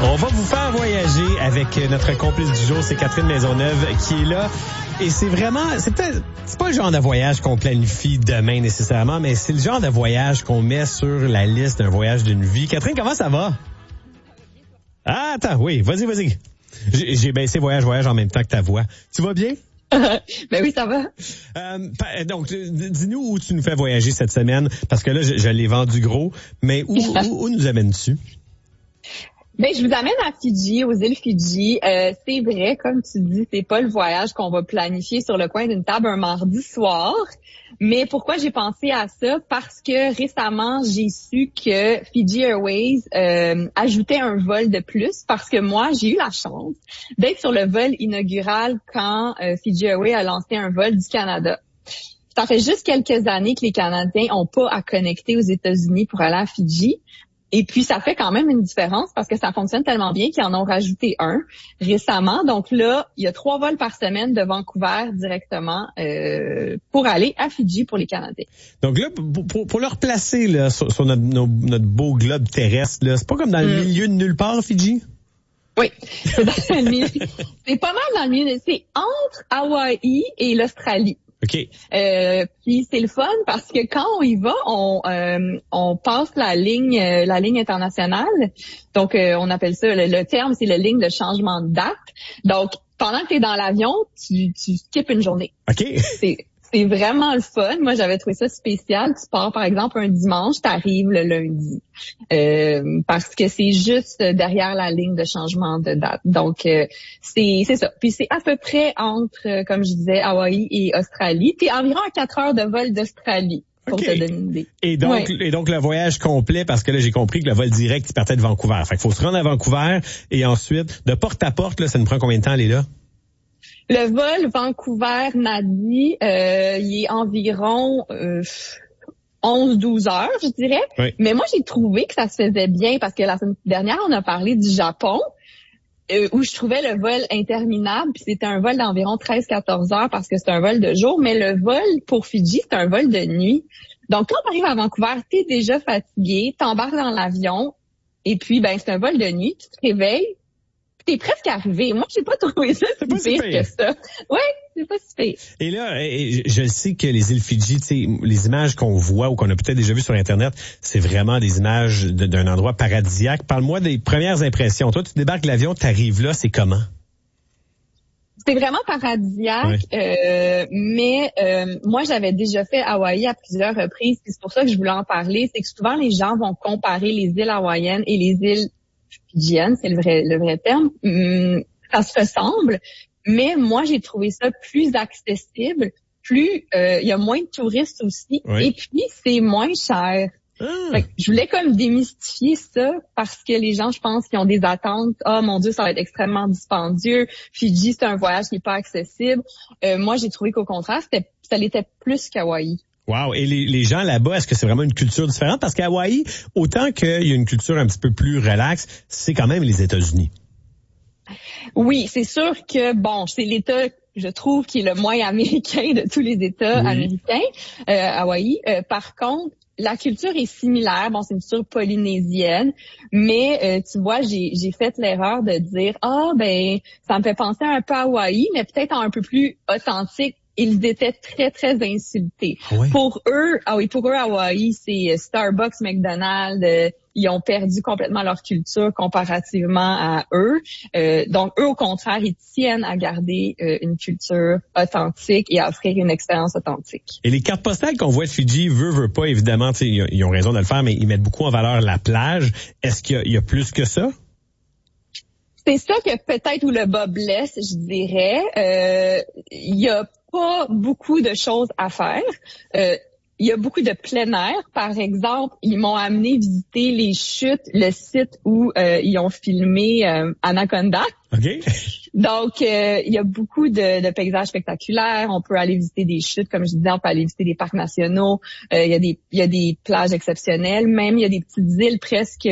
On va vous faire voyager avec notre complice du jour, c'est Catherine Maisonneuve qui est là. Et c'est pas le genre de voyage qu'on planifie demain nécessairement, mais c'est le genre de voyage qu'on met sur la liste d'un voyage d'une vie. Catherine, comment ça va? Ah, attends, oui, vas-y. J'ai baissé voyage en même temps que ta voix. Tu vas bien? Ben oui, ça va. Donc, dis-nous où tu nous fais voyager cette semaine, parce que là, je l'ai vendu gros, mais où nous amènes-tu? Ben, je vous amène à Fidji, aux îles Fidji. C'est vrai, comme tu dis, c'est pas le voyage qu'on va planifier sur le coin d'une table un mardi soir. Mais pourquoi j'ai pensé à ça? Parce que récemment, j'ai su que Fiji Airways ajoutait un vol de plus, parce que moi, j'ai eu la chance d'être sur le vol inaugural quand Fiji Airways a lancé un vol du Canada. Ça fait juste quelques années que les Canadiens ont pas à connecter aux États-Unis pour aller à Fidji. Et puis, ça fait quand même une différence parce que ça fonctionne tellement bien qu'ils en ont rajouté un récemment. Donc là, il y a 3 vols par semaine de Vancouver directement pour aller à Fidji pour les Canadiens. Donc là, pour le replacer là, sur notre beau globe terrestre, là, c'est pas comme dans le milieu de nulle part, Fidji? Oui, c'est dans le milieu. C'est pas mal dans le milieu. C'est entre Hawaï et l'Australie. OK. Puis c'est le fun parce que quand on y va, on passe la ligne internationale. Donc on appelle ça le terme, c'est la ligne de changement de date. Donc pendant que tu es dans l'avion, tu skippes une journée. OK. C'est vraiment le fun. Moi, j'avais trouvé ça spécial. Tu pars, par exemple, un dimanche, tu arrives le lundi. Parce que c'est juste derrière la ligne de changement de date. Donc, c'est ça. Puis c'est à peu près entre, comme je disais, Hawaï et Australie. Puis environ à 4 heures de vol d'Australie. Pour te donner une idée. Et donc le voyage complet, parce que là, j'ai compris que le vol direct, il partait de Vancouver. Fait qu'il faut se rendre à Vancouver et ensuite, de porte à porte, là, ça nous prend combien de temps aller là? Le vol Vancouver-Nadi, il est environ 11-12 heures, je dirais. Oui. Mais moi, j'ai trouvé que ça se faisait bien parce que la semaine dernière, on a parlé du Japon, où je trouvais le vol interminable. Puis c'était un vol d'environ 13-14 heures parce que c'est un vol de jour. Mais le vol pour Fidji, c'est un vol de nuit. Donc, quand on arrive à Vancouver, t'es déjà fatigué, t'embarques dans l'avion. Et puis, ben c'est un vol de nuit. Tu te réveilles. T'es presque arrivé. Moi, j'ai pas trouvé ça si pire que ça. Oui, c'est pas si pire. Et là, je sais que les îles Fidji, tu sais, les images qu'on voit ou qu'on a peut-être déjà vues sur Internet, c'est vraiment des images d'un endroit paradisiaque. Parle-moi des premières impressions. Toi, tu débarques l'avion, t'arrives là, c'est comment? C'est vraiment paradisiaque, mais moi, j'avais déjà fait Hawaï à plusieurs reprises. Puis c'est pour ça que je voulais en parler. C'est que souvent, les gens vont comparer les îles hawaïennes et les îles fidjiennes, c'est le vrai terme. Ça se ressemble, mais moi, j'ai trouvé ça plus accessible, il y a moins de touristes aussi, oui. Et puis, c'est moins cher. Fait que je voulais comme démystifier ça parce que les gens, je pense, qui ont des attentes. Ah, mon Dieu, ça va être extrêmement dispendieux. Fidji, c'est un voyage qui n'est pas accessible. Moi, j'ai trouvé qu'au contraire, ça l'était plus qu'Hawaï. Wow. Et les gens là-bas, est-ce que c'est vraiment une culture différente? Parce qu'à Hawaï, autant qu'il y a une culture un petit peu plus relaxe, c'est quand même les États-Unis. Oui, c'est sûr que, bon, c'est l'État, je trouve, qui est le moins américain de tous les États américains, Hawaï. Par contre, la culture est similaire. Bon, c'est une culture polynésienne, mais tu vois, j'ai fait l'erreur de dire, ben, ça me fait penser un peu à Hawaï, mais peut-être un peu plus authentique. Ils étaient très, très insultés. Oui. Pour eux, Hawaï, c'est Starbucks, McDonald's, ils ont perdu complètement leur culture comparativement à eux. Donc, eux, au contraire, ils tiennent à garder une culture authentique et à offrir une expérience authentique. Et les cartes postales qu'on voit de Fidji, veut pas, évidemment, ils ont raison de le faire, mais ils mettent beaucoup en valeur la plage. Est-ce qu'il y a plus que ça? C'est ça que peut-être où le bas blesse, je dirais. Il y a pas beaucoup de choses à faire. Il y a beaucoup de plein air. Par exemple, ils m'ont amené visiter les chutes, le site où ils ont filmé Anaconda. OK. Donc, il y a beaucoup de paysages spectaculaires. On peut aller visiter des chutes, comme je disais, on peut aller visiter des parcs nationaux. Il y a des plages exceptionnelles. Même, il y a des petites îles presque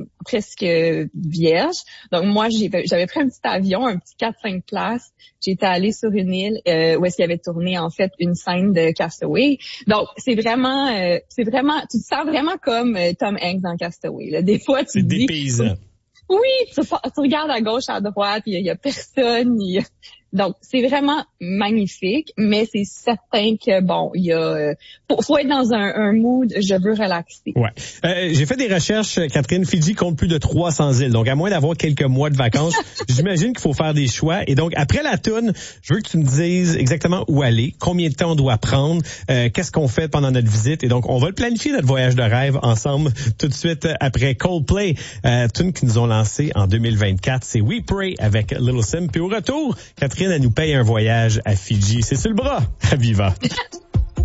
vierges. Donc, moi, j'avais pris un petit avion, un petit 4-5 places. J'étais allée sur une île où est-ce qu'il y avait tourné, en fait, une scène de Castaway. Donc, c'est vraiment, tu te sens vraiment comme Tom Hanks dans Castaway. Là. Des fois, tu c'est te dis... dépaysant. Oui, tu regardes à gauche, à droite, il y a personne. Donc, c'est vraiment magnifique, mais c'est certain que, bon, il y a... faut être dans un mood, je veux relaxer. Ouais. J'ai fait des recherches, Catherine. Fidji compte plus de 300 îles. Donc, à moins d'avoir quelques mois de vacances, j'imagine qu'il faut faire des choix. Et donc, après la toune, je veux que tu me dises exactement où aller, combien de temps on doit prendre, qu'est-ce qu'on fait pendant notre visite. Et donc, on va le planifier, notre voyage de rêve, ensemble, tout de suite après Coldplay, tune qu'ils nous ont lancé en 2024. C'est We Pray avec Little Sim. Puis au retour, Catherine, elle nous paye un voyage à Fidji. C'est sur le bras. À Viva.